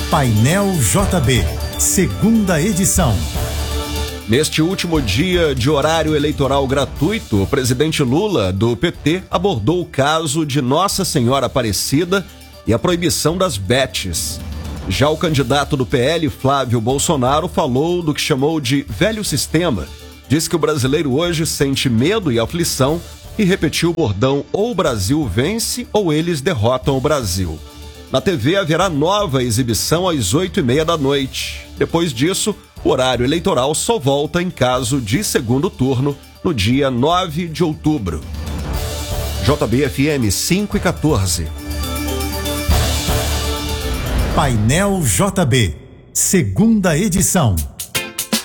Painel JB, segunda edição. Neste último dia de horário eleitoral gratuito, o presidente Lula, do PT, abordou o caso de Nossa Senhora Aparecida e a proibição das bets. Já o candidato do PL, Flávio Bolsonaro, falou do que chamou de velho sistema. Disse que o brasileiro hoje sente medo e aflição e repetiu o bordão: ou o Brasil vence ou eles derrotam o Brasil. Na TV haverá nova exibição às 8h30 da noite. Depois disso, o horário eleitoral só volta em caso de segundo turno, no dia 9 de outubro. JB-FM 5:14. Painel JB, segunda edição.